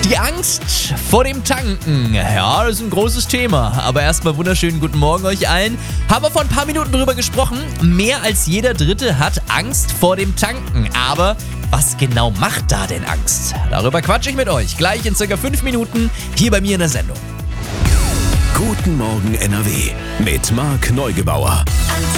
Die Angst vor dem Tanken. Ja, das ist ein großes Thema. Aber erstmal wunderschönen guten Morgen euch allen. Haben wir vor ein paar Minuten drüber gesprochen. Mehr als jeder Dritte hat Angst vor dem Tanken. Aber was genau macht da denn Angst? Darüber quatsche ich mit euch gleich in circa 5 Minuten hier bei mir in der Sendung. Guten Morgen NRW mit Marc Neugebauer.